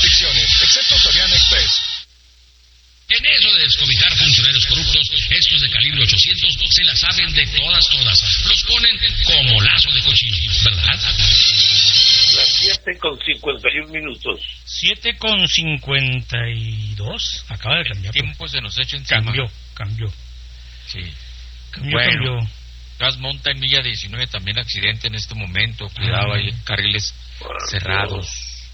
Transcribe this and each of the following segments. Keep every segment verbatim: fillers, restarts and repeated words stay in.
restricciones, excepto Soriana Express. En eso de descobijar funcionarios corruptos, estos de calibre ochocientos se la saben de todas, todas. Los ponen como lazo de cochino, ¿verdad? Las siete con cincuenta y un minutos. siete con cincuenta y dos. Acaba de cambiar. El tiempo se nos echa encima. Cambió, cambió. Sí. Cambió, bueno, cambió. Gas Mountain Milla diecinueve, también accidente en este momento. Cuidado, hay carriles cerrados.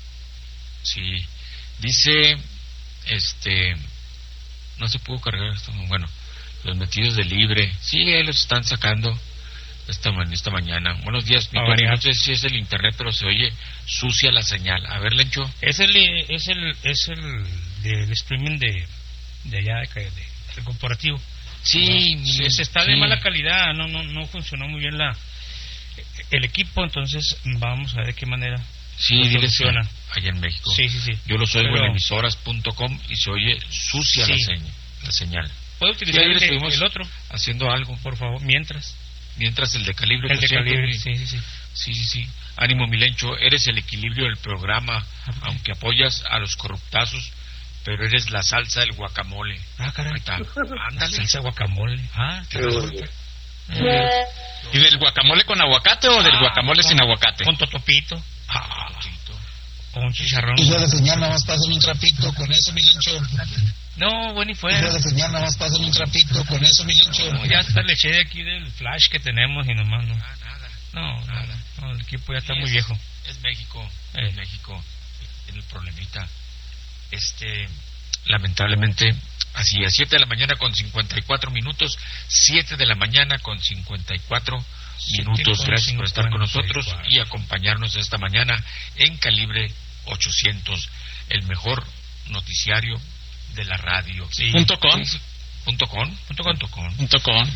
Sí. Dice, este... no se pudo cargar esto. Bueno, los metidos de libre. Sí, ahí los están sacando esta, esta mañana. Buenos días, mi Tony. No sé si es el internet, pero se oye sucia la señal. A ver, Lencho. Es el es el es el del streaming de de allá de, de, del corporativo. Sí, no, se, se está sí. de mala calidad. No no no funcionó muy bien la el equipo, entonces vamos a ver de qué manera. Sí, funciona allá en México. Sí, sí, sí. Yo lo oigo en emisoras punto com y se oye sucia sí. la, señal, la señal. ¿Puedo utilizar sí, el, de, el otro? Haciendo algo. Por favor, mientras. Mientras el de calibre. El de calibre, sí, sí, sí. Sí, sí, sí. Ánimo, Milencho, eres el equilibrio del programa, okay. aunque apoyas a los corruptazos, pero eres la salsa del guacamole. Ah, caray. Ándale. Salsa guacamole. Ah, ¿te resulta? Eh. ¿Y del guacamole con aguacate o del ah, guacamole con, sin aguacate? Con totopito. Ah, con un chicharrón. Hijo de señal, nada más pasen un trapito con eso, mi Lencho. No, bueno, y fuera. Hijo de señal, nada más pasen un trapito con eso, mi Lencho. No, ya hasta le eché de aquí del flash que tenemos y nomás no. Ah, nada. No, nada. No, el equipo ya está sí, muy es, viejo. Es México. Eh. Es México. Tiene el problemita. Este, lamentablemente, así a siete de la mañana con cincuenta y cuatro minutos. siete de la mañana con cincuenta y cuatro minutos. Gracias por estar con nosotros y acompañarnos esta mañana en Calibre ochocientos, el mejor noticiario de la radio. Sí. Punto com. Sí, punto com. Punto com. Punto com. Punto com.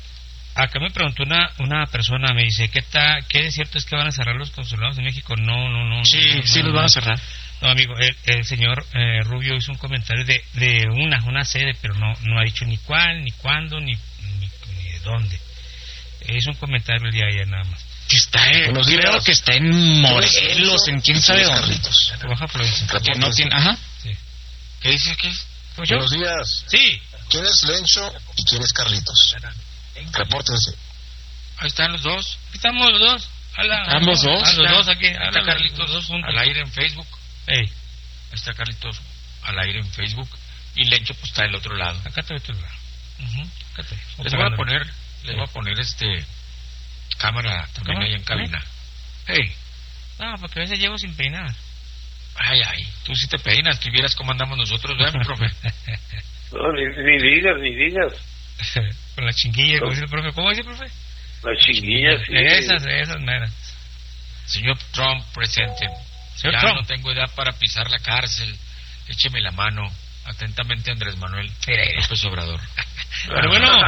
Acá me preguntó una una persona, me dice, ¿qué está, qué de cierto es que van a cerrar los consulados de México? No, no, no. Sí, no, sí no, los no. van a cerrar. No, amigo, el, el señor eh, Rubio hizo un comentario de, de una una sede, pero no no ha dicho ni cuál, ni cuándo, ni ni, ni de dónde. Es un comentario el día de ayer nada más. Que está en, Buenos días. creo que está en Morelos, en quién sabe dónde. Baja Florencia. Que no tiene, ajá. Sí. ¿Qué dice que es? Buenos días. Sí. ¿Quién es Lencho y quién es Carlitos? Repórtense. Ahí están los dos. Aquí estamos los dos. Habla, Están los dos. Ah, los está, dos aquí. Está Habla, Carlitos los dos juntos. al aire en Facebook. Ey. Ahí está Carlitos al aire en Facebook. Y Lencho pues está del otro lado. Acá te otro lado. Uh-huh. Acá te. Les voy a poner, les voy a poner este cámara también ¿Cámara? ahí en cabina. Hey. No, porque a veces llevo sin peinar. Ay, ay, tú sí te peinas, tú vieras cómo andamos nosotros, ¿verdad, profe? No, ni, ni digas, ni digas. Con la chinguilla, como dice el profe. ¿Cómo dice el profe? Las chinguillas, sí. Esas, esas, meras. Señor Trump, presente. Señor ya Trump. no tengo edad para pisar la cárcel. Écheme la mano. Atentamente, Andrés Manuel López Obrador. Pero bueno.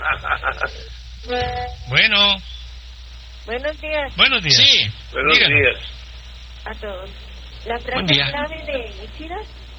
Bueno. Buenos días Buenos días. Sí. Buenos Díganos. días. a todos. La Buen frase día. clave de Yoshida.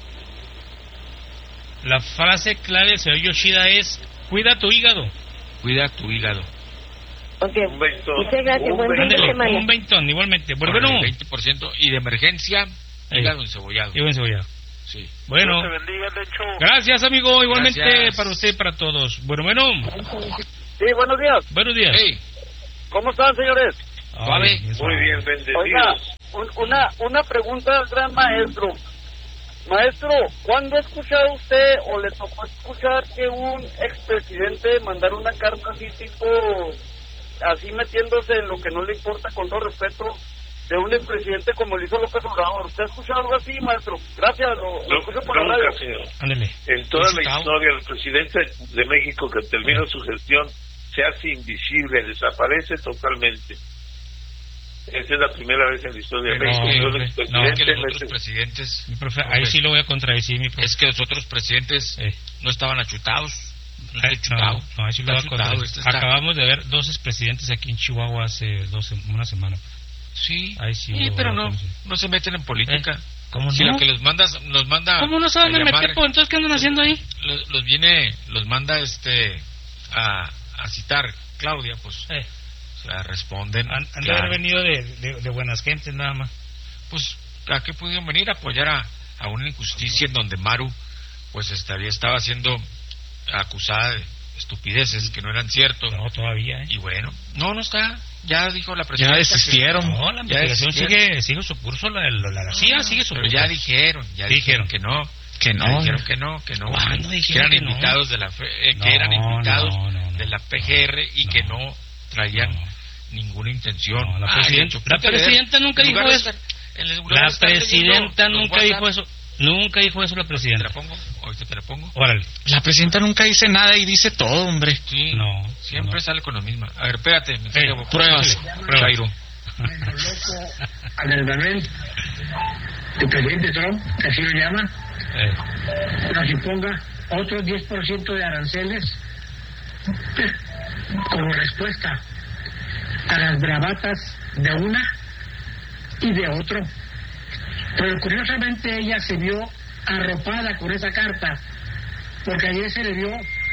La frase clave del señor Yoshida es: cuida tu hígado. Cuida tu hígado. Ok. Un veintón. Muchas gracias. Un Buen fin de Ándele, semana. un veintón, igualmente. Bueno, Con el bueno. veinte por ciento. Y de emergencia, Ey. hígado encebollado. Yo en cebolla. Sí. Bueno. Dios te bendiga, Lencho. Gracias, amigo. Igualmente Gracias. para usted y para todos. Bueno, bueno. Sí, buenos días. Buenos días. Hey, ¿Cómo están, señores? Suave. Ay, Muy bien, bendecido. Oiga, un- una, una pregunta al gran maestro. Maestro, ¿cuándo ha escuchado usted o le tocó escuchar que un expresidente mandara una carta así tipo, así metiéndose en lo que no le importa, con todo respeto, de un expresidente como lo hizo López Obrador? ¿Usted ha escuchado algo así, maestro? Gracias, lo, lo No, escucho por la nunca, radio. señor. Ándele. En toda la Visitado. historia, el presidente de México que termina su gestión se hace invisible, desaparece totalmente. Esa es la primera vez en la historia de Pero México es que que- un no, expresidente es que los otros mete- presidentes... Mi profe, profe, ahí sí lo voy a contradecir, mi profe. Es que los otros presidentes Eh. no estaban achutados. No Eh, está no, chutado. no, ahí sí lo Está voy a chutado, contradecir. este está- Acabamos de ver dos expresidentes aquí en Chihuahua hace dos, sem- una semana. Sí, Ahí sí Sí, lo pero voy a no, conocer. no se meten en política. ¿Cómo Si no? lo que los manda, los manda ¿Cómo no saben a de llamar, meter? Pues, entonces, ¿qué andan haciendo ahí? los, los viene, los manda este a, a citar Claudia, pues Eh, o sea, responden. han, han de claro. haber venido de, de, de buenas gentes nada más. Pues a qué pudieron venir a apoyar a, a una injusticia en donde Maru pues estaría estaba siendo acusada de estupideces que no eran ciertos. No, todavía, ¿eh? Y bueno, no, no está. Ya dijo la presidenta. Ya desistieron. Que, no, la investigación sigue, sigue su curso, la, la, la, la C I A sigue su pero curso. ya dijeron, ya dijeron, dijeron que no. Que no. Ya dijeron que no, que no. ¿Cuándo Que dijeron eran que no? invitados de la fe, eh, No, que eran invitados no, no, no. de la P G R y No. que no traían No. ninguna intención. No, la Ah, presidenta, Lencho, la ponte a leer. presidenta nunca En dijo lugar de eso. estar- en lugar de La estar leyendo presidenta los nunca WhatsApp, dijo eso. Nunca dijo eso la ¿Te presidenta. la pongo? ¿Ahorita te la pongo? Órale. La presidenta nunca dice nada y dice todo, hombre. Sí, No, siempre no. sale con la misma. A ver, espérate. Me Eh, tengo- pruebas. Pruebas. Chairo. Andrés Manuel, el presidente Trump, que así lo llama, Eh, nos imponga otro diez por ciento de aranceles como respuesta a las bravatas de una y de otro. Pero curiosamente ella se vio arropada con esa carta, porque ayer se le vio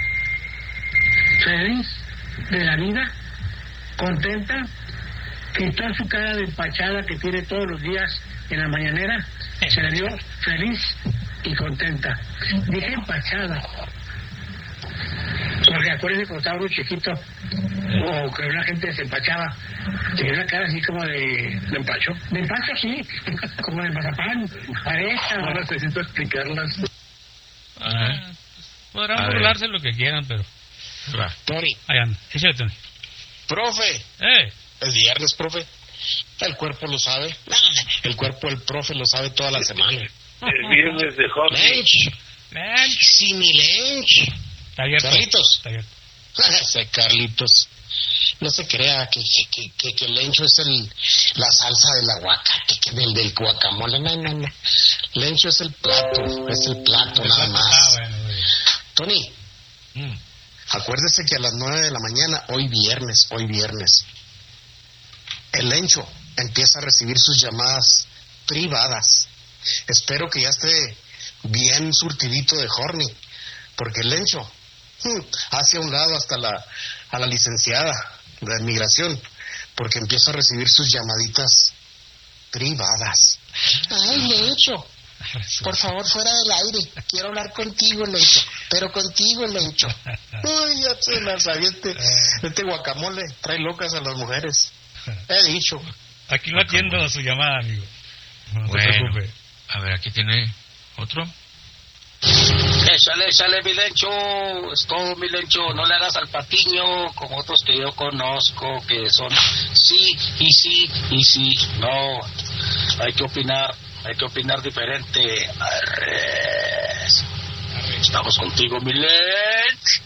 feliz de la vida, contenta, quitó su cara de empachada que tiene todos los días en la mañanera, se le vio feliz y contenta. Dije empachada, porque acuérdense cuando estaba uno chiquito, o que una gente se empachaba, tenía una cara así como de, de empacho. De empacho, sí, como de mazapán, pareja. No necesito explicarlas. ah, podrán A ver. burlarse lo que quieran, pero. Va. Tony, Ahí anda. Échale, Tony. profe, Eh, es viernes, profe. El cuerpo lo sabe. El cuerpo del profe lo sabe toda la semana. El viernes de hockey. Lench, Lench. sí, mi Lench. Está abierto. Carlitos. Está abierto. Ese Carlitos. No se crea que, que, que, que el lencho es el, la salsa del aguacate, que del, del guacamole. No, no, no. Lencho es el plato, es el plato nada Ah, más. bueno, güey. Tony, Mm. acuérdese que a las nueve de la mañana, hoy viernes, hoy viernes, el lencho empieza a recibir sus llamadas privadas. Espero que ya esté bien surtidito de horny, porque el lencho hmm, hace a un lado hasta la a la licenciada de migración, porque empieza a recibir sus llamaditas privadas. Ay, lencho, por favor, fuera del aire, quiero hablar contigo, lencho, pero contigo, lencho. Uy, ya se las sabía este, este guacamole, trae locas a las mujeres. He dicho. Aquí lo atiendo a su llamada, amigo. No se Bueno, preocupe. a ver, aquí tiene otro. Échale, échale, mi lencho, es todo, mi lencho, no le hagas al patiño como otros que yo conozco que son sí y sí y sí, no, hay que opinar, hay que opinar diferente. Arres. Estamos contigo, mi lencho.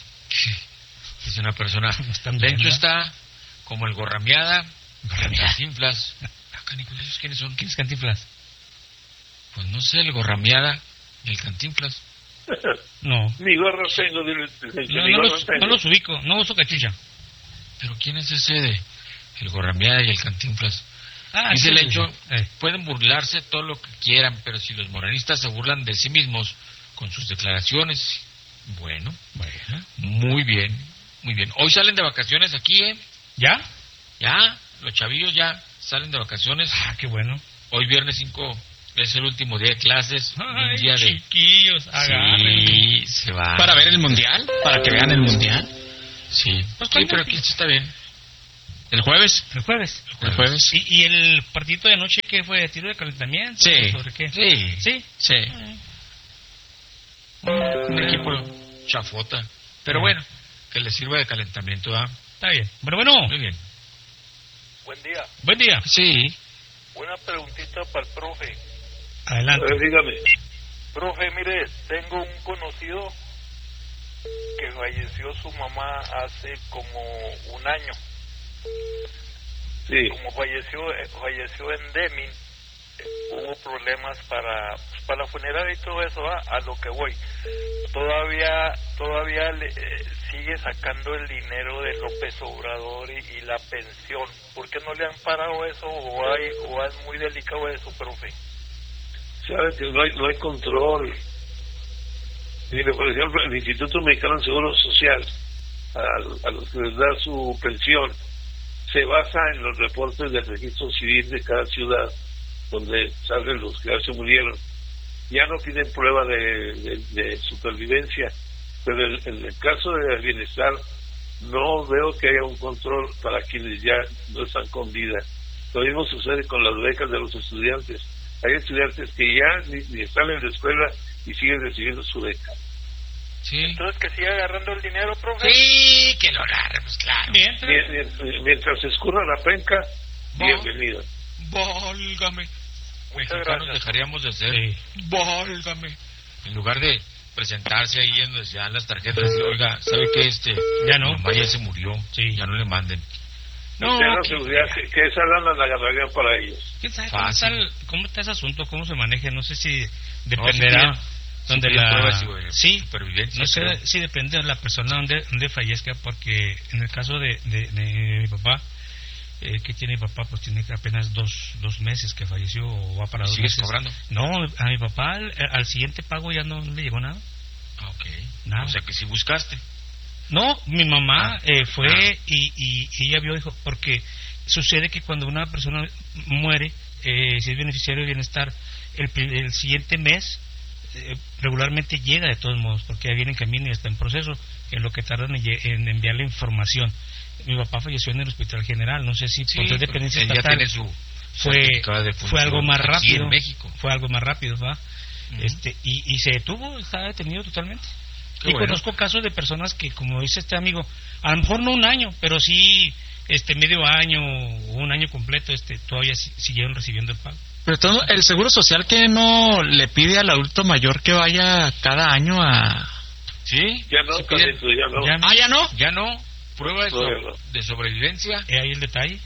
Es una persona. Están bien, Lencho ¿no? está como el gorrameada, Cantinflas. Ah, canicos, ¿esos quiénes son? ¿Quién es Cantinflas? Pues no sé, el gorrameada y el Cantinflas. No. Ni gorro tengo, dile, No, ni no, gorro los, tengo. no los ubico, no uso cachucha. Pero ¿quién es ese de el gorrameada y el Cantinflas? Ah, Dice sí, Lencho, sí, sí. Eh, pueden burlarse todo lo que quieran, pero si los morenistas se burlan de sí mismos con sus declaraciones, bueno, bueno. muy bien, muy bien. Hoy salen de vacaciones aquí, ¿eh? ¿Ya? Ya, los chavillos ya salen de vacaciones. Ah, qué bueno. Hoy viernes cinco es el último día de clases, Ay, un día de... chiquillos, agárrense. Sí, se va. Para ver el mundial, para que vean el mundial. Sí, Pues, sí, pero aquí está bien. ¿El jueves? El jueves. ¿El jueves? ¿Y, y el partidito de anoche qué fue? ¿Tiro de calentamiento? Sí. ¿Sobre qué? Sí, ¿Sí? Sí. un equipo chafota. Pero bueno, que le sirva de calentamiento, ¿ah? Está bien. Bueno, bueno. Muy bien. Buen día. Buen día. Sí. Una preguntita para el profe. Adelante. A ver, dígame. Profe, mire, tengo un conocido que falleció su mamá hace como un año. Sí. Como falleció eh, falleció en Deming, eh, hubo problemas para pues, para la funeraria y todo eso, ¿va? A lo que voy. Todavía todavía le, eh, sigue sacando el dinero de López Obrador y, y la pensión. ¿Por qué no le han parado eso o hay o es muy delicado eso, profe? Sabes que no hay, no hay control. Mire, por ejemplo, el Instituto Mexicano de Seguro Social, a, a los que les da su pensión, se basa en los reportes del registro civil de cada ciudad, donde salen los que ya se murieron. ya no tienen prueba de, de, de supervivencia, pero en, en el caso del bienestar no veo que haya un control para quienes ya no están con vida. Lo mismo sucede con las becas de los estudiantes. Hay estudiantes que ya ni, ni están en la escuela y siguen recibiendo su beca. Sí. Entonces que siga agarrando el dinero, profe. Sí, que lo agarre, pues claro. Mientras, mientras, mientras se escurra la penca, bienvenido. Válgame. Mexicanos dejaríamos de ser. Sí. Válgame. En lugar de presentarse ahí en donde se dan las tarjetas, decir, oiga, ¿sabe qué? Este, ya no. Mamá ya se murió. Sí. Ya no le manden. No, no que, seguridad, que, que esa lana la agarrarían para ellos. ¿Quién sabe cómo está, el, cómo está ese asunto? ¿Cómo se maneja? No sé si dependerá. No, si donde si la pruebas, sí, supervivencia. No sé creo. Si depende de la persona donde, donde fallezca, porque en el caso de, de, de mi papá, eh, que tiene mi papá, pues tiene apenas dos, dos meses que falleció o va para dos ¿Sigues meses. cobrando? No, a mi papá al, al siguiente pago ya no, no le llegó nada. Ah, ok. Nada. O sea que si buscaste. No, mi mamá ah, eh, fue ah. y, y, y ella vio, dijo, porque sucede que cuando una persona muere, eh, si es beneficiario de bienestar, el, el siguiente mes eh, regularmente llega de todos modos, porque ya viene en camino y está en proceso, en lo que tardan en, en enviar la información. Mi papá falleció en el Hospital General, no sé si sí, por ser dependencia estatal ya tiene su fue, fue algo más rápido, en México. fue algo más rápido, ¿va? Uh-huh. Este, y, y se detuvo, está detenido totalmente. Qué y bueno. Conozco casos de personas que, como dice este amigo, a lo mejor no un año, pero sí este medio año o un año completo, este todavía siguieron recibiendo el pago. Pero todo el Seguro Social, que no le pide al adulto mayor que vaya cada año a... ¿Sí? Ya no, ¿Sí Carlito, ya no. ¿Ya no? Ah, ¿ya no? Ya no. Prueba de, so- de sobrevivencia. ¿Es ahí el detalle?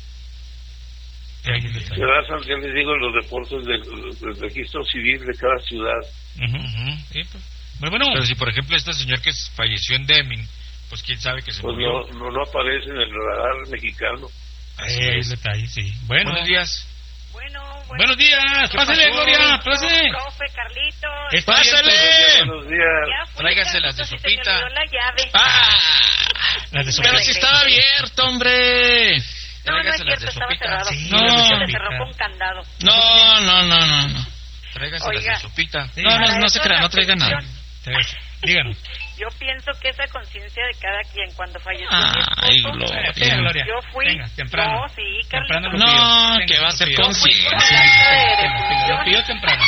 ¿Es ahí el detalle? ¿Verdad? Ya les digo los reportes del, del registro civil de cada ciudad. Uh-huh, uh-huh. Sí, pues. Pero, bueno, pero si por ejemplo este señor que falleció en Deming, pues quién sabe que se pues murió. No, no, no aparece en el radar mexicano. Así eh, es el detalle, sí. Bueno, buenos días. Bueno, bueno. Buenos días, pásale, Gloria, pásale. Profe, Carlitos. Pásale. Buenos días. Tráigase las de sopita. La llave. Ah, las de sopita. Pero si estaba abierto, hombre. No, no es cierto, estaba cerrado. Sí, no. Se cerró con candado. No, no, no, no, no. Tráigase las de sopita. Sí, no, no, no se crea, no traiga nada. Díganos. Yo pienso que esa conciencia de cada quien cuando falleció Ay, mi esposo, Gloria. Venga, Gloria. yo fui Venga, temprano. no, sí, temprano Carlitos. No, Venga, que va a ser pidió. conciencia. Lo pidió temprano.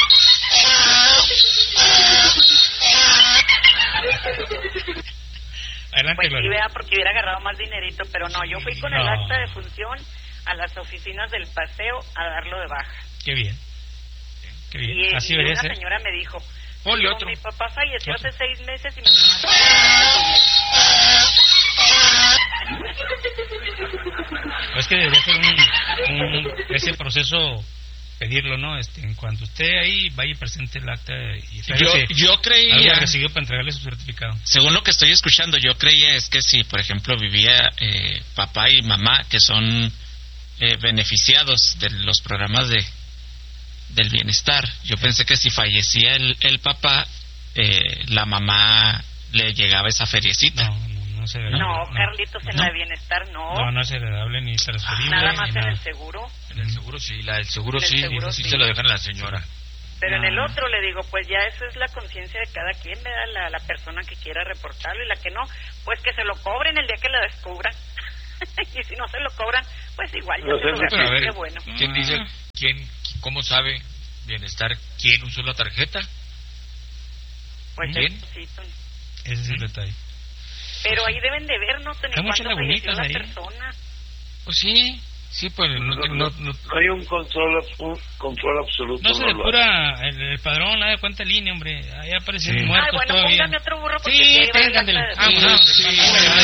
Adelante, pues Gloria. sí, vea, porque hubiera agarrado más dinerito, pero no, yo fui con no. el acta de función a las oficinas del paseo a darlo de baja. Qué bien. Qué bien. Y, Así y debería una ser. señora me dijo, Ponle otro. mi papá falleció Otro. hace seis meses y mi mamá... Es que debería ser un, un ese proceso, pedirlo, ¿no? Este, en cuanto esté ahí, vaya y presente el acta y Yo, yo creía, algo recibido para entregarle su certificado. según lo que estoy escuchando, yo creía es que si, por ejemplo, vivía eh, papá y mamá, que son eh, beneficiados de los programas de del bienestar, yo pensé que si fallecía el, el papá, eh, la mamá le llegaba esa feriecita. No, no, no se No, no, Carlitos, en no. la de bienestar no. No, no es heredable ni transferible. Nada más ni en nada. el seguro. En el seguro sí, la del seguro En el sí, seguro sí, sí. se lo dejan a la señora. Pero Ah. en el otro le digo, pues ya eso es la conciencia de cada quien, me da la, la persona que quiera reportarlo y la que no, pues que se lo cobren el día que lo descubran. Y si no se lo cobran, pues igual ya No se sé, lo Pero a gastan, ver, qué bueno. ¿quién dice, quién, cómo sabe bienestar quién usó la tarjeta? Pues ¿Quién? eso sí, son- Ese es el detalle. pero ahí deben de ver, no sé ni Hay muchas cuándo falleció lagunitas la ahí. persona. Pues sí, sí, pues no, No, no, no, no, no hay un control, un control absoluto. No se no lo hay. depura el, el padrón, nada de cuenta línea, hombre. Ahí aparecen Sí. muertos Ay, bueno, todavía. póngame otro burro porque Sí, ya iba el ténganle. acta de- Ah, bueno, Sí, sí,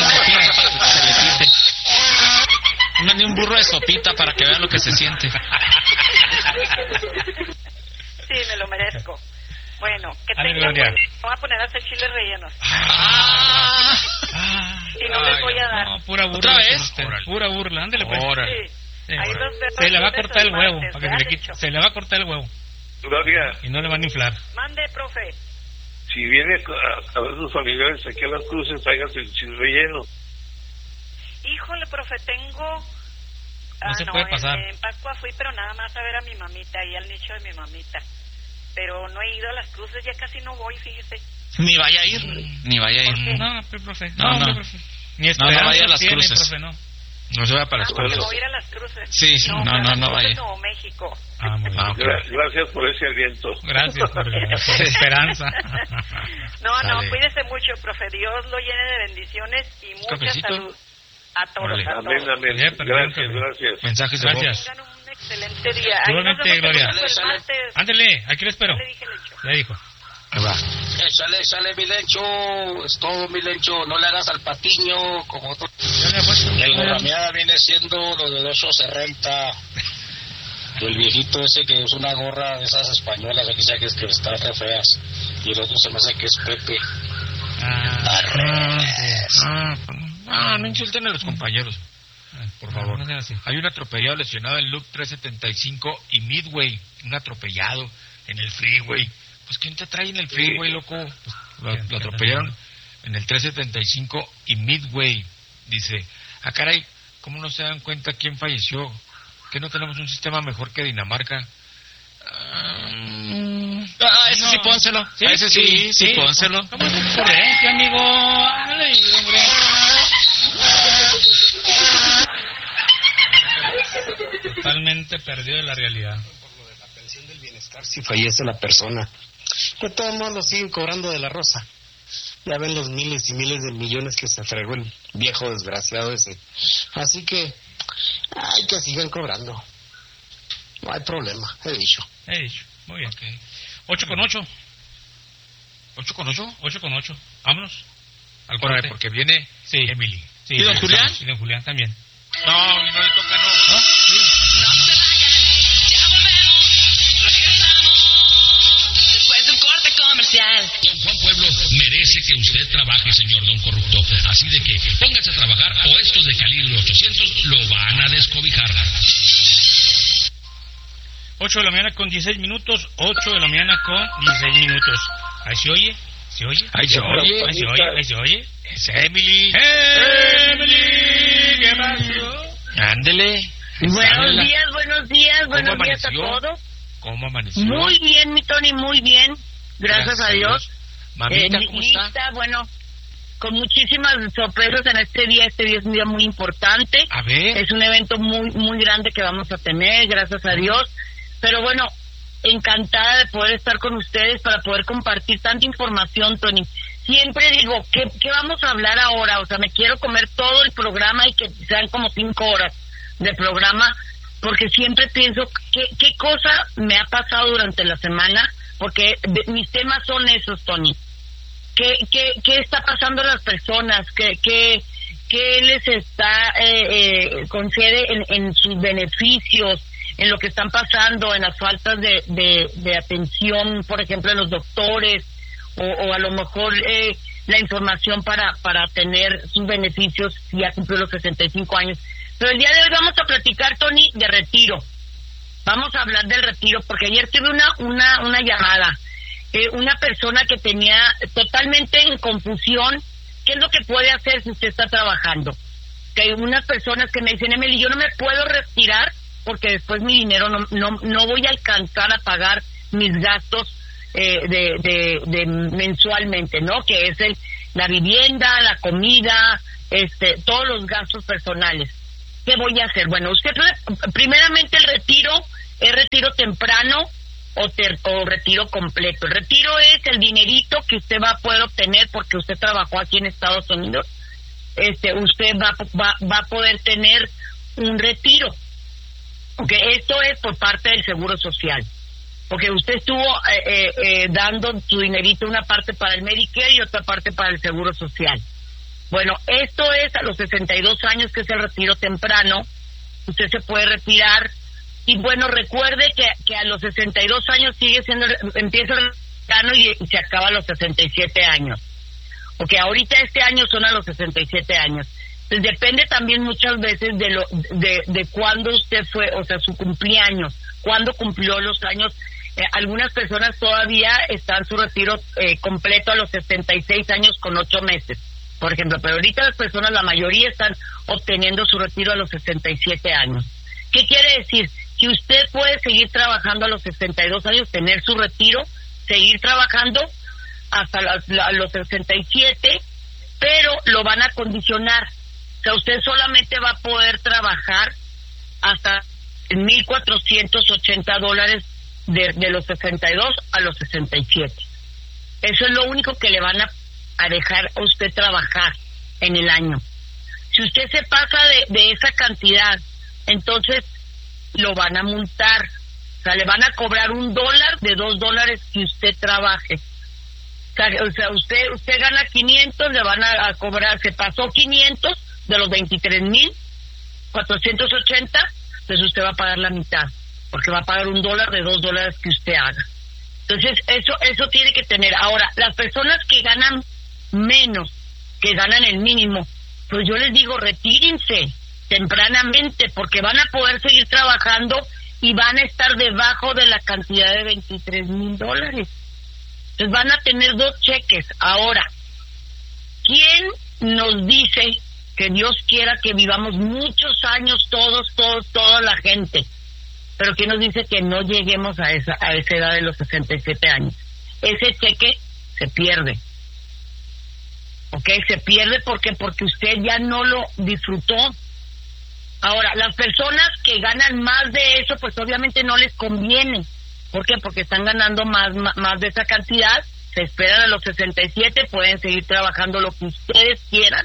Mande un burro de sopita para que vea lo que se siente. Sí, me lo merezco. Bueno, que Ale, tengan Gloria. buen... Me voy a poner a hacer chiles rellenos. Ah, Ah, Y no les voy a dar. no, pura burla. ¿Otra vez? con usted, Órale. Pura burla, ándele pues. Órale. Sí. Sí. Ahí los veo Se le va a lunes cortar o el huevo, martes, para que se le ¿verdad, quite. Lecho? Se le va a cortar el huevo Gloria, y no le van a inflar. Mande, profe. si viene a, a ver sus familiares aquí a las cruces, tráigase el chile relleno. Híjole, profe, tengo... No ah, se puede pasar. En, en Pascua fui, pero nada más a ver a mi mamita, ahí al nicho de mi mamita. pero no he ido a las cruces, ya casi no voy, fíjese. Ni vaya a ir, ni vaya a ir. No, profe, no, no, no. profe. Ni No, no vaya a las tiene, cruces. profe, no. No se va para las Ah, porque cruces. voy a ir a las cruces. Sí, sí, no, para no, las no cruces vaya. Nuevo México. Ah, muy bien. Ah, ok. Gra- Gracias por ese aliento. Gracias por la esperanza. No, no, Dale. cuídese mucho, profe. Dios lo llene de bendiciones y mucha cafecito? salud a todos. Órale. A todos. Amén, amén. Bien, pero Gracias, bien, gracias. Mensajes de Gracias. Tengan un excelente día. Ahí Igualmente, nos vemos Gloria. el martes. Sale, sale. Ándele, aquí lo espero. Ya le dije el hecho. Ya dijo. Ahí va. Échale, échale, mi Lencho. Es todo, mi Lencho. No le hagas al patiño como otro. El gorrameada viene siendo lo de ocho se renta. El viejito ese que es una gorra de esas españolas, aquí sea que es que están re feas. Y el otro se me hace que es Pepe. Ah, Arres. Ah, ah, no insulten a los compañeros, por favor. No sea así. Hay un atropellado lesionado en Loop trescientos setenta y cinco y Midway. Un atropellado en el freeway. Pues ¿quién te trae en el freeway, loco? Pues, lo, lo atropellaron en el trescientos setenta y cinco y Midway. Dice, ah, caray, ¿cómo no se dan cuenta quién falleció? ¿Que no tenemos un sistema mejor que Dinamarca? Ah, ese sí, No. pónselo. Sí, ese sí, sí, sí. pónselo. ¿Cómo es el corriente, amigo? Ándale, hombre. Totalmente perdido de la realidad. La pensión del bienestar si fallece la persona. De todos modos lo siguen cobrando de la rosa. Ya ven los miles y miles de millones que se fregó el viejo desgraciado ese. Así que hay que sigan cobrando. No hay problema, he dicho. He dicho. Muy bien. Ocho con ocho. ¿Ocho con ocho? Ocho con ocho. Vámonos. Al Órale, corte. porque viene Sí. Emily. Sí, ¿Y don sí, Julián? Y don Julián también. No, no le toca, no. ¿No? Sí. Después de un corte comercial. Don Juan Pueblo merece que usted trabaje, señor don corrupto. Así de que póngase a trabajar o estos de calibre ochocientos lo van a descobijar. Ocho de la mañana con dieciséis minutos. Ocho de la mañana con dieciséis minutos. Ahí se oye. ¿Se oye? Ahí se oye. Ahí se oye. Ahí se oye. Es Emily. Emily, ¿qué pasó? Ándele. Buenos días, buenos días, buenos ¿Cómo días a amaneció? todos. ¿Cómo amaneció? Muy bien, mi Tony, muy bien. Gracias, a Dios. Mamita, Eh, ¿cómo lista, está? bueno, con muchísimas sorpresas en este día. Este día es un día muy importante. A ver. Es un evento muy, muy grande que vamos a tener, gracias a Dios. Pero bueno, encantada de poder estar con ustedes para poder compartir tanta información, Tony. Siempre digo, ¿qué, ¿qué vamos a hablar ahora? O sea, me quiero comer todo el programa y que sean como cinco horas de programa, porque siempre pienso, ¿qué, qué cosa me ha pasado durante la semana? Porque de, mis temas son esos, Tony. ¿Qué, qué, qué está pasando a las personas? ¿Qué, qué, qué les está eh, eh, concede en, en sus beneficios? En lo que están pasando, en las faltas de, de, de atención, por ejemplo, de los doctores, o, o a lo mejor eh, la información para, para tener sus beneficios si ya cumplió los sesenta y cinco años. Pero el día de hoy vamos a platicar, Tony, de retiro. Vamos a hablar del retiro, porque ayer tuve una, una, una llamada, eh, una persona que tenía totalmente en confusión qué es lo que puede hacer si usted está trabajando. Que hay unas personas que me dicen, Emily, yo no me puedo retirar porque después mi dinero no no, no voy a alcanzar a pagar mis gastos eh, de, de, de mensualmente, ¿no? Que es el la vivienda, la comida, este, todos los gastos personales. ¿Qué voy a hacer? Bueno, usted primeramente el retiro es retiro temprano o, ter, o retiro completo. El retiro es el dinerito que usted va a poder obtener porque usted trabajó aquí en Estados Unidos. Este, usted va va va a poder tener un retiro. Okay, esto es por parte del Seguro Social, porque usted estuvo eh, eh, eh, dando su dinerito, una parte para el Medicare y otra parte para el Seguro Social. Bueno, esto es a los sesenta y dos años, que es el retiro temprano. Usted se puede retirar y bueno, recuerde que, que a los sesenta y dos años sigue siendo, empieza el temprano y, y se acaba a los sesenta y siete años. Porque ahorita este año son a los sesenta y siete años. Entonces depende también muchas veces de lo de, de cuándo usted fue, o sea, su cumpleaños, cuándo cumplió los años. Eh, algunas personas todavía están su retiro eh, completo a los sesenta y seis años con ocho meses, por ejemplo, pero ahorita las personas, la mayoría están obteniendo su retiro a los sesenta y siete años. ¿Qué quiere decir? que usted puede seguir trabajando a los sesenta y dos años, tener su retiro, seguir trabajando hasta la, la, los sesenta y siete, pero lo van a condicionar. O sea, usted solamente va a poder trabajar hasta mil cuatrocientos ochenta dólares de, de los sesenta y dos a los sesenta y siete. Eso es lo único que le van a, a dejar a usted trabajar en el año. Si usted se pasa de, de esa cantidad, entonces lo van a multar. O sea, le van a cobrar un dólar de dos dólares que usted trabaje. O sea, o sea usted usted gana quinientos, le van a, a cobrar, se pasó quinientos de los veintitrés mil cuatrocientos ochenta, entonces usted va a pagar la mitad, porque va a pagar un dólar de dos dólares que usted haga. Entonces, eso eso tiene que tener. Ahora, las personas que ganan menos, que ganan el mínimo, pues yo les digo, retírense tempranamente, porque van a poder seguir trabajando y van a estar debajo de la cantidad de veintitrés mil dólares. Entonces van a tener dos cheques. Ahora, ¿quién nos dice que Dios quiera que vivamos muchos años todos, todos, toda la gente? Pero ¿quién nos dice que no lleguemos a esa a esa edad de los sesenta y siete años? Ese cheque se pierde. ¿Ok? Se pierde porque porque usted ya no lo disfrutó. Ahora, las personas que ganan más de eso, pues obviamente no les conviene. ¿Por qué? Porque están ganando más, más, más de esa cantidad, se esperan a los sesenta y siete, pueden seguir trabajando lo que ustedes quieran,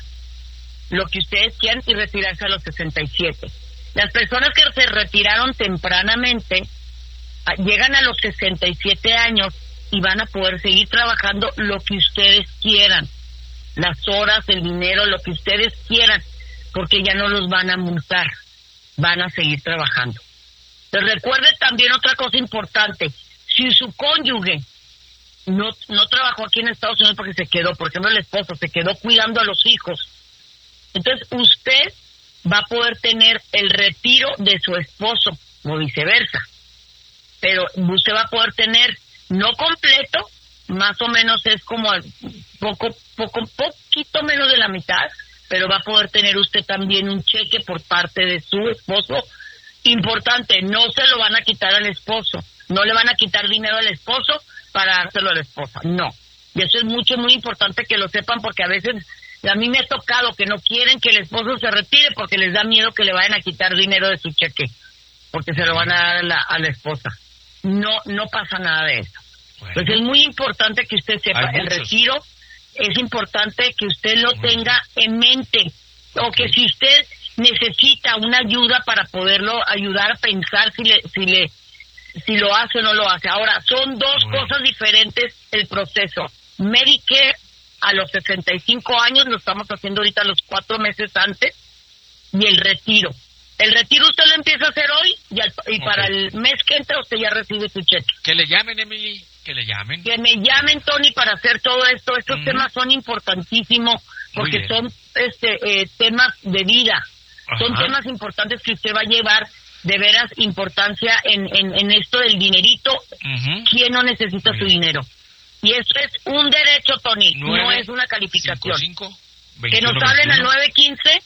lo que ustedes quieran y retirarse a los sesenta y siete. Las personas que se retiraron tempranamente llegan a los sesenta y siete años y van a poder seguir trabajando lo que ustedes quieran, las horas, el dinero, lo que ustedes quieran, porque ya no los van a multar, van a seguir trabajando. Pero recuerde también otra cosa importante: si su cónyuge no no trabajó aquí en Estados Unidos porque se quedó, por ejemplo el esposo se quedó cuidando a los hijos, entonces usted va a poder tener el retiro de su esposo o viceversa, pero usted va a poder tener no completo, más o menos es como poco poco poquito menos de la mitad, pero va a poder tener usted también un cheque por parte de su esposo. Importante, no se lo van a quitar al esposo, no le van a quitar dinero al esposo para dárselo a la esposa, no. Y eso es mucho, muy importante que lo sepan, porque a veces a mí me ha tocado que no quieren que el esposo se retire porque les da miedo que le vayan a quitar dinero de su cheque, porque se lo van a dar a la, a la esposa. No, no pasa nada de eso. Bueno. Entonces es muy importante que usted sepa, el retiro es importante que usted lo tenga en mente, o que si usted necesita una ayuda para poderlo ayudar a pensar si le si le si lo hace o no lo hace. Ahora, son dos bueno. cosas diferentes el proceso. Medicare a los sesenta y cinco años, lo estamos haciendo ahorita los cuatro meses antes, y el retiro. El retiro usted lo empieza a hacer hoy y, al, y okay. para el mes que entra usted ya recibe su cheque. Que le llamen, Emily, que le llamen. Que me llamen, Tony, para hacer todo esto. Estos mm. temas son importantísimos porque son este eh, temas de vida. Ajá. Son temas importantes que usted va a llevar de veras importancia en, en, en esto del dinerito. Uh-huh. ¿Quién no necesita Muy su bien. dinero? Y eso es un derecho, Tony, nueve, no es una calificación. cinco, cinco, veintiuno, que nos hablen al nueve uno cinco,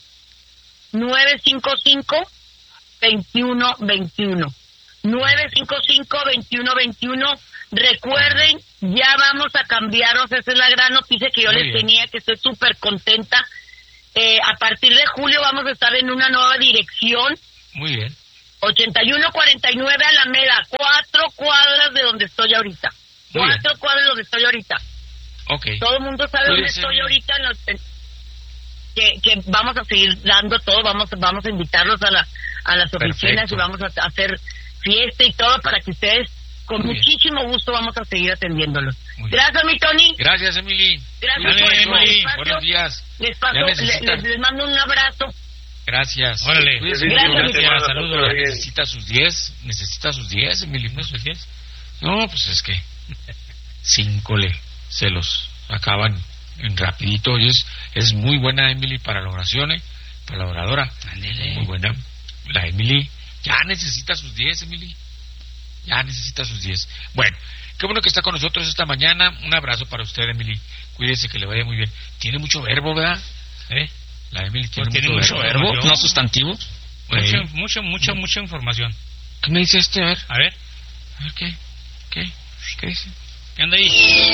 nueve cinco cinco, dos uno dos uno. nueve cinco cinco, dos uno dos uno. Recuerden, ya vamos a cambiaros. Esa es la gran noticia que yo Muy les bien. tenía, que estoy súper contenta. Eh, a partir de julio vamos a estar en una nueva dirección. Muy bien. ochenta y uno cuarenta y nueve Alameda, cuatro cuadras de donde estoy ahorita. Muy cuatro bien. cuadras de donde estoy ahorita. Okay. Todo el mundo sabe dónde estoy bien. ahorita. En los, en, que, que vamos a seguir dando todo. Vamos vamos a invitarlos a, la, a las oficinas. Perfecto. Y vamos a hacer fiesta y todo para que ustedes, con Muy muchísimo bien. gusto, vamos a seguir atendiéndolos. Gracias, mi Tony. Gracias, Emily. Gracias, Dale, por Emily. Buenos días. Les, paso, les, les, les mando un abrazo. Gracias. Órale. Cuídense, Gracias. Gracias. Saludos. Necesita sus diez. Necesita sus diez, Emily. ¿No sus diez? No, pues es que cinco le, se los acaban en rapidito. Y es, es muy buena, Emily, para la oración, ¿eh? Para la oradora. Ándele. Muy buena. La Emily ya necesita sus diez, Emily. Ya necesita sus diez. Bueno, qué bueno que está con nosotros esta mañana. Un abrazo para usted, Emily. Cuídese, que le vaya muy bien. Tiene mucho verbo, ¿verdad? ¿Eh? La Emily tiene, tiene mucho, mucho verbo. verbo. ¿No sustantivo? Mucha, mucha, mucha, mucha información. ¿Qué me dice este? A ver. A ver. A ver, ¿qué? ¿Qué? ¿Qué dice? ¿Qué anda ahí?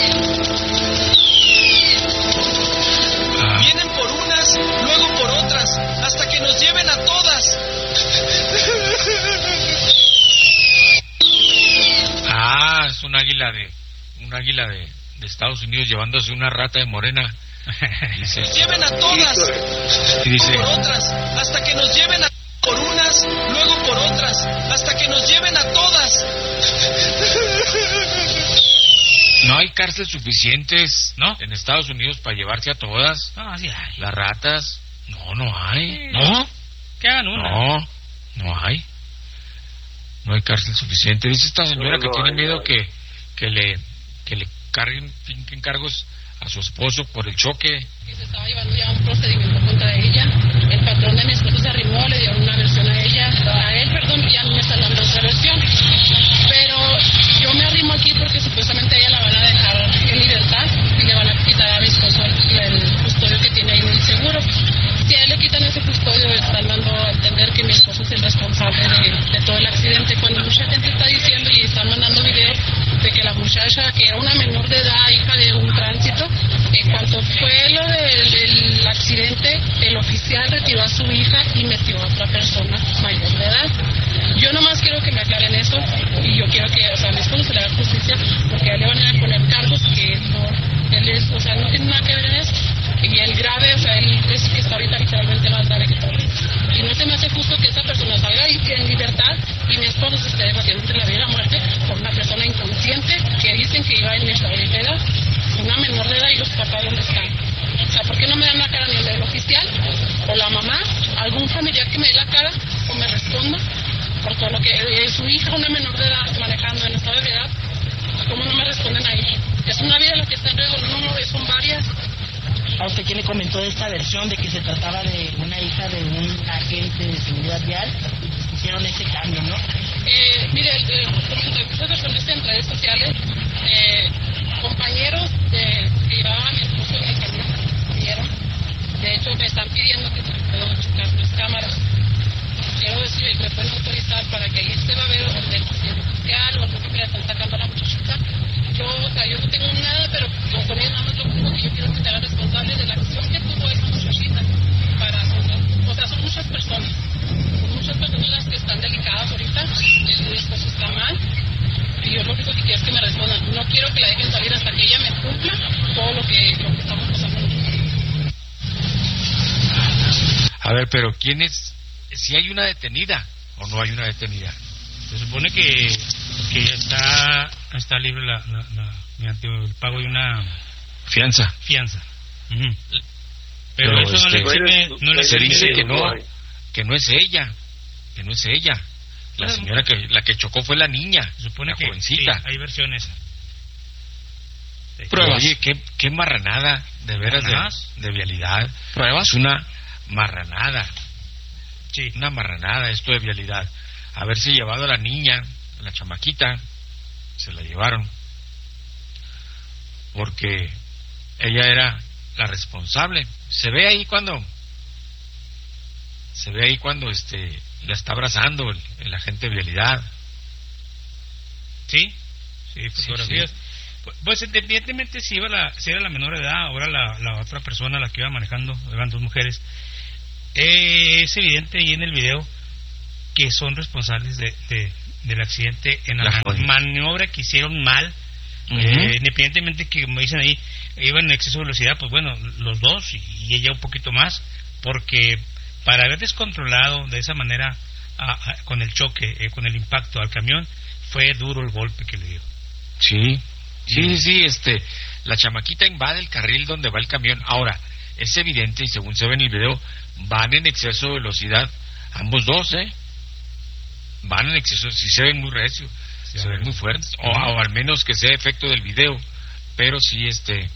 Ah. Vienen por unas, luego por otras, hasta que nos lleven a todas. Ah, es un águila de... Un águila de, de Estados Unidos llevándose una rata de morena. Dice, nos lleven a todas. Y dice... Por otras, hasta que nos lleven a... Por unas, luego por otras, hasta que nos lleven a todas. No hay cárceles suficientes, ¿no? En Estados Unidos para llevarse a todas. No, sí hay. Las ratas. No, no hay. Sí. ¿No? Que hagan una. No, no hay. No hay cárcel suficiente. Dice esta señora No, que no tiene hay, miedo no hay. que, que le que le carguen, finquen cargos a su esposo por el choque. Que se estaba llevando ya un procedimiento contra ella. El patrón de mi esposo se arrimó, le dieron una versión a ella, a él, perdón, y ya me está dando otra versión. Pero yo me arrimo aquí porque supuestamente a ella la van a dejar en libertad y le van a quitar a mi esposo el, el custodio que tiene ahí en el seguro. Si a él le quitan ese custodio, están dando a entender que mi esposo es el responsable de, de todo el accidente, cuando mucha gente está diciendo y están mandando videos de que la muchacha, que era una menor de edad, hija de un tránsito, en cuanto fue lo del, del accidente, el oficial retiró a su hija y metió a otra persona mayor de edad. Yo nomás quiero que me aclaren eso y yo quiero que, o sea, a mi esposo se le haga justicia porque a él le van a poner cargos que no, él es, o sea, no tiene nada que ver en eso. Y el grave, o sea, él es que está ahorita literalmente más grave que todo. Y no se me hace justo que esa persona salga y, en libertad y mi esposo se esté debatiendo entre la vida y la muerte por una persona inconsciente que dicen que iba en estado de edad, una menor de edad, y los papás dónde están. O sea, ¿por qué no me dan la cara ni el oficial o la mamá, algún familiar que me dé la cara o me responda por todo lo que es su hija, una menor de edad manejando en estado de edad? ¿Cómo no me responden ahí? Es una vida la que está en riesgo, no, no, son varias. ¿A usted quién le comentó de esta versión de que se trataba de una hija de un agente de seguridad vial? Hicieron ese cambio, ¿no? Eh, mire, eh, comento, muchas personas en redes sociales, eh, compañeros de, que llevaban a mi esposo en el camión, vieron. De hecho, me están pidiendo que se puedan checar las cámaras. Quiero decir, me pueden autorizar para que ahí se va a ver el del oficial o el que le están sacando a la muchachita. Yo, o sea, yo no tengo nada, pero con él nada más lo único que yo quiero es que se haga responsable de la acción que tuvo esa muchachita. Para, o sea, son muchas personas. Son muchas personas las que están delicadas ahorita. Mi esposo está mal. Y yo lo único que quiero es que me respondan. No quiero que la dejen salir hasta que ella me cumpla todo lo que, lo que estamos pasando. A ver, pero ¿quién es? Si hay una detenida o no hay una detenida. Se supone que que está está libre la, la, la mediante el pago de una fianza. Fianza. Uh-huh. Pero, pero eso este, no le exime, no le se dice que no, hay. que no es ella, que no es ella. La bueno, señora que la que chocó fue la niña, se supone la que jovencita. Sí, hay versiones. Sí. Pruebas. Oye, qué qué marranada, de veras de, de vialidad. Pruebas. Es una marranada. Sí. Una marranada esto de vialidad. Haberse llevado a la niña, a la chamaquita, se la llevaron porque ella era la responsable. Se ve ahí cuando se ve ahí cuando este la está abrazando el, el agente de vialidad. Sí, sí, fotografías. Sí, sí. Pues independientemente si iba la, si era la menor de edad, ahora la, la otra persona la que iba manejando, eran dos mujeres. Eh, es evidente ahí en el video que son responsables de, de del accidente en la, la maniobra que hicieron mal. Uh-huh. eh, independientemente que, como dicen ahí, iban en exceso de velocidad, pues bueno, los dos y ella un poquito más, porque para haber descontrolado de esa manera a, a, con el choque, eh, con el impacto al camión, fue duro el golpe que le dio. Sí, sí, sí, sí, este, la chamaquita invade el carril donde va el camión. Ahora, es evidente, y según se ve en el video, van en exceso de velocidad, ambos dos, ¿eh? Van en exceso, sí se ven muy recios, sí, se ven muy fuertes, o, o al menos que sea efecto del video, pero sí, este,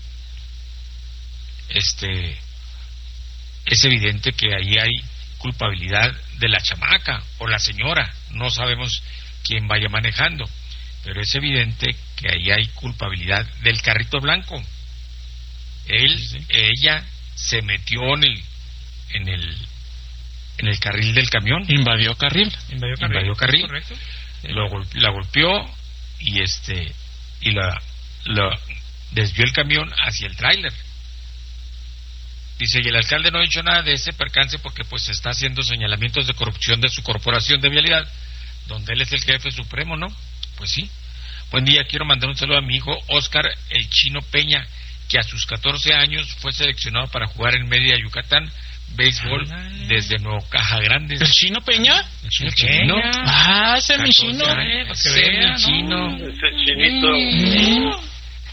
este, es evidente que ahí hay culpabilidad de la chamaca o la señora, no sabemos quién vaya manejando, pero es evidente que ahí hay culpabilidad del carrito blanco. Él, sí, sí. Ella se metió en el, en el, en el carril del camión. Invadió carril. Invadió carril. Invadió carril. Correcto. lo gol- la golpeó y este y la, la desvió el camión hacia el tráiler. Dice, y el alcalde no ha dicho nada de ese percance porque pues está haciendo señalamientos de corrupción de su corporación de vialidad, donde él es el jefe supremo, ¿no? Pues sí. Buen día, quiero mandar un saludo a mi hijo Oscar el Chino Peña, que a sus catorce años fue seleccionado para jugar en Mérida, Yucatán, béisbol desde Nuevo Caja Grande. ¿El Chino Peña? El Chino ¿El Peña. Chino? Ah, ese es mi chino. Eh, Para que ese vea, es mi ¿no? chino. Ese chinito.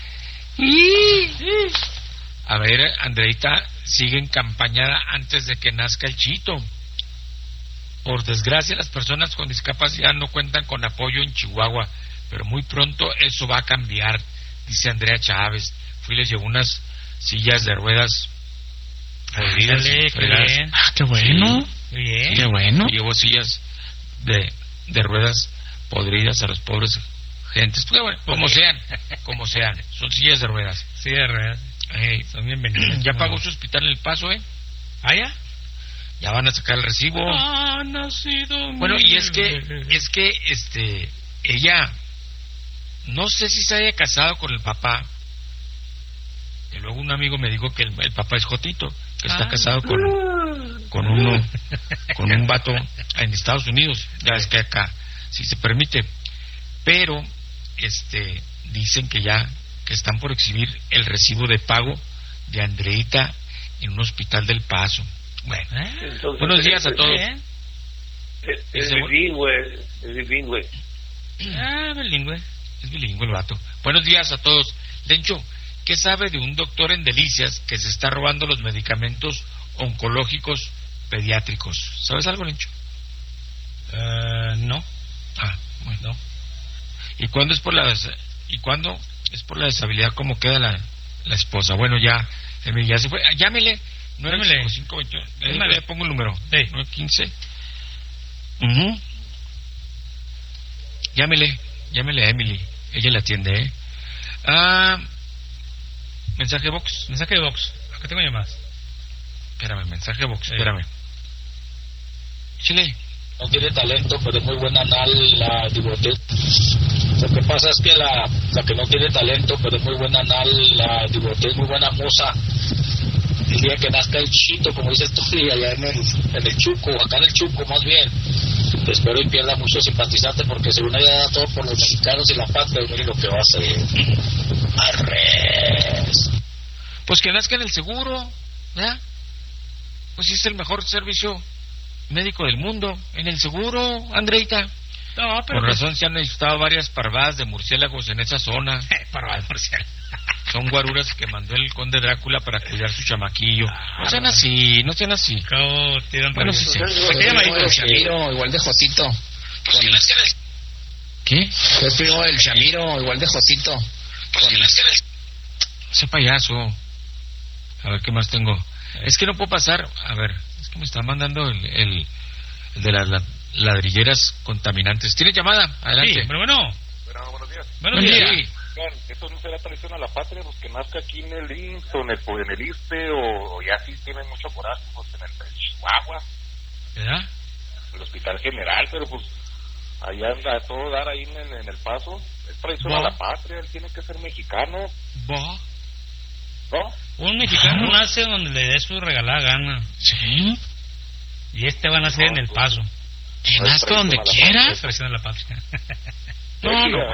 A ver, Andreita sigue encampañada antes de que nazca el chito. Por desgracia, las personas con discapacidad no cuentan con apoyo en Chihuahua, pero muy pronto eso va a cambiar, dice Andrea Chávez. Fui y les llevó unas sillas de ruedas podridas y Ándale, qué fregadas. bien. Ah, qué bueno. Sí. Bien. Qué bueno. Llevó sillas de, de ruedas podridas a los pobres gentes. Pues, bueno, como sean, como sean, son sillas de ruedas. Sí, de verdad. Ey, Son bienvenidos. ya pagó su hospital en El Paso, ¿eh? ¿Ah, ya? Ya van a sacar el recibo. Ha nacido Bueno, mi y es que, bebé. es que, este, ella, no sé si se haya casado con el papá. Y luego un amigo me dijo que el, el papá es Jotito, que está Ah. casado con, con uno, con un vato en Estados Unidos. Ya es que acá sí se permite. Pero, este, dicen que ya, que están por exhibir el recibo de pago de Andreita en un hospital del Paso. Bueno, Entonces, buenos días a es- todos. Es, es Ese- bilingüe, es bilingüe. Ah, bilingüe. Es bilingüe el vato. Buenos días a todos. Lencho, ¿qué sabe de un doctor en Delicias que se está robando los medicamentos oncológicos pediátricos? ¿Sabes algo, Lencho? Eh, no. Ah, bueno. ¿Y cuándo es por la des- y cuándo es por la deshabilidad cómo queda la, la esposa? Bueno, ya, Emil, ya se fue. Ah, llámele. nueve cinco cinco veintiuno. Eh, Llámale. le pongo el número. Sí. nueve quince. Ujú. Llámele, llámele a Emily. Ella le atiende, ¿eh? Ah, mensaje box. Mensaje de box. Acá tengo llamadas. Espérame, mensaje box, Sí. espérame. Chile. No tiene talento, pero es muy buena anal la Divotet. Lo que pasa es que la, la que no tiene talento, pero es muy buena anal la Divotet, muy buena moza. El día que nazca el chito, como dices tú, y allá en el, en el Chuco, acá en el Chuco más bien, te espero y pierda muchos simpatizantes porque según ella da todo por los mexicanos y la patria, y mire lo que va a hacer. Arres. Pues que nazca en el seguro, ¿verdad? Pues sí es el mejor servicio médico del mundo, en el seguro, Andreita. No, pero. Por razón se han necesitado varias parvadas de murciélagos en esa zona. Parvadas de murciélagos. Son guaruras que mandó el conde Drácula para cuidar su chamaquillo. No sean así, no sean así. ¿Cómo tiran Bueno, rollo? sí, sí. ¿Por qué llama ahí? El Chamiro, igual de Jotito. Con el- ¿Qué? Fue primo del Chamiro, igual de Jotito. Con el- Ese payaso. A ver, ¿qué más tengo? Es que no puedo pasar. A ver, es que me está mandando el, el, el de las la- ladrilleras contaminantes. ¿Tiene llamada? Adelante. Sí, pero bueno. Bueno, buenos días. Buenos Buen días. día. Oigan, ¿eso no será traición a la patria? Pues que nazca aquí en el I M S S o en el, o en el I S S S T o, o ya sí tienen mucho coraje, pues en el, en Chihuahua, ¿Verdad? el Hospital General, pero pues allá anda a todo dar ahí en, en el Paso. Es traición No. a la patria, él tiene que ser mexicano, ¿Vos? ¿no? Un mexicano nace donde le dé su regalada gana. Sí. Y este va a nacer en el paso. Que nazca donde quiera. Es traición a la patria. No, no.